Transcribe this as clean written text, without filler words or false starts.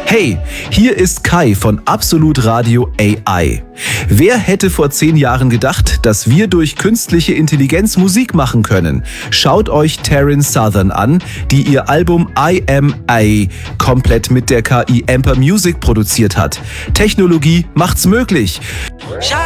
Hey, hier ist Kai von Absolut Radio AI. Wer hätte vor 10 Jahren gedacht, dass wir durch künstliche Intelligenz Musik machen können? Schaut euch Taryn Southern an, die ihr Album I Am I komplett mit der KI Amper Music produziert hat. Technologie macht's möglich.